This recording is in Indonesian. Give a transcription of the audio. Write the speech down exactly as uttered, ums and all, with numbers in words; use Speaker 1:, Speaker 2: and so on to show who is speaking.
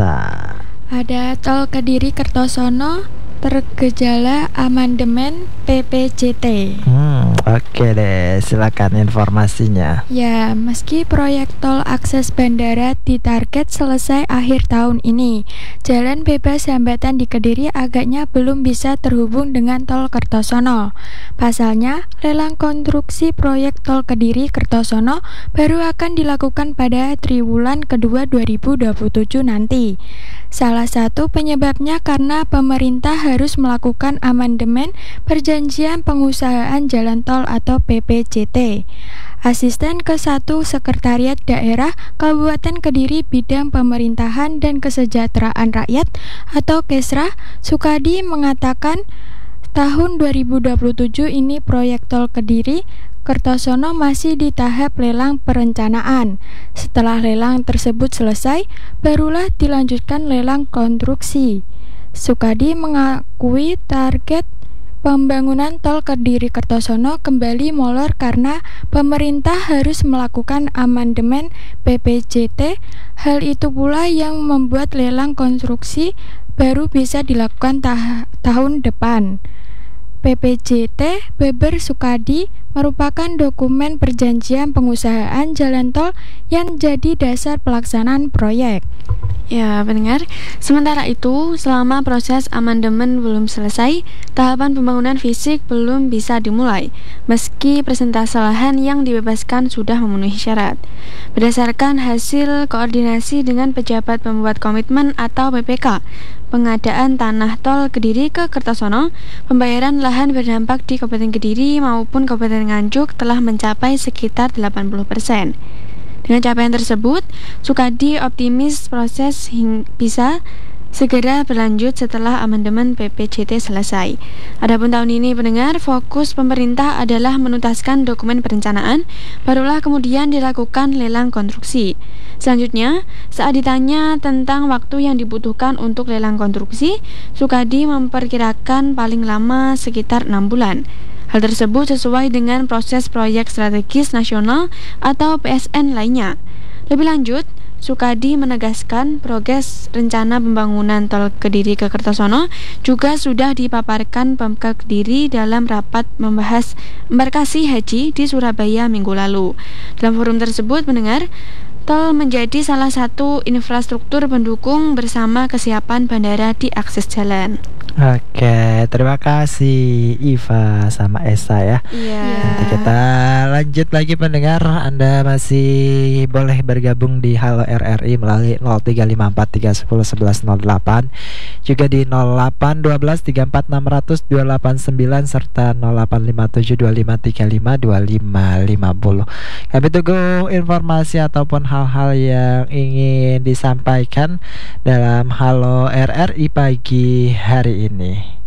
Speaker 1: Esa.
Speaker 2: Ada tol Kediri Kertosono tergejala amandemen P P J T.
Speaker 1: Hmm, oke deh, silakan informasinya.
Speaker 2: Ya, meski proyek tol akses bandara ditarget selesai akhir tahun ini, jalan bebas hambatan di Kediri agaknya belum bisa terhubung dengan tol Kertosono. Pasalnya, lelang konstruksi proyek tol Kediri Kertosono baru akan dilakukan pada triwulan kedua dua ribu dua puluh tujuh nanti. Salah satu penyebabnya karena pemerintah harus melakukan amandemen perjanjian pengusahaan jalan tol atau P P J T. Asisten ke satu Sekretariat Daerah Kabupaten Kediri Bidang Pemerintahan dan Kesejahteraan Rakyat atau Kesra, Sukadi mengatakan tahun dua ribu dua puluh tujuh ini proyek tol Kediri Kertosono masih di tahap lelang perencanaan. Setelah lelang tersebut selesai, barulah dilanjutkan lelang konstruksi. Sukadi mengakui target pembangunan tol Kediri Kertosono kembali molor karena pemerintah harus melakukan amandemen P P J T. Hal itu pula yang membuat lelang konstruksi baru bisa dilakukan ta- tahun depan. P P J T Beber Sukadi merupakan dokumen perjanjian pengusahaan jalan tol yang jadi dasar pelaksanaan proyek.
Speaker 3: Ya, pendengar, sementara itu selama proses amandemen belum selesai, tahapan pembangunan fisik belum bisa dimulai, meski persentase lahan yang dibebaskan sudah memenuhi syarat. Berdasarkan hasil koordinasi dengan pejabat pembuat komitmen atau P P K, pengadaan tanah tol Kediri ke Kertosono, pembayaran lahan berdampak di Kabupaten Kediri maupun Kabupaten Nganjuk telah mencapai sekitar delapan puluh persen. Dengan capaian tersebut, Sukadi optimis proses hing- bisa segera berlanjut setelah amandemen P P J T selesai. Adapun tahun ini, pendengar, fokus pemerintah adalah menuntaskan dokumen perencanaan, barulah kemudian dilakukan lelang konstruksi. Selanjutnya, saat ditanya tentang waktu yang dibutuhkan untuk lelang konstruksi, Sukadi memperkirakan paling lama sekitar enam bulan. Hal tersebut sesuai dengan proses proyek strategis nasional atau P S N lainnya. Lebih lanjut, Sukadi menegaskan progres rencana pembangunan tol Kediri ke Kertosono juga sudah dipaparkan Pemkab Kediri dalam rapat membahas embarkasi haji di Surabaya minggu lalu. Dalam forum tersebut, mendengar, tol menjadi salah satu infrastruktur pendukung bersama kesiapan bandara di akses jalan.
Speaker 1: Oke, terima kasih Iva sama Esa ya.
Speaker 3: Iya.
Speaker 1: Nanti kita lanjut lagi, pendengar. Anda masih boleh bergabung di Halo R R I melalui nol tiga lima empat tiga satu nol satu satu nol delapan, juga di nol delapan dua belas tiga empat enam nol nol dua delapan sembilan serta nol delapan lima tujuh dua lima tiga lima dua lima lima nol. Kami tunggu informasi ataupun hal-hal yang ingin disampaikan dalam Halo R R I pagi hari ini.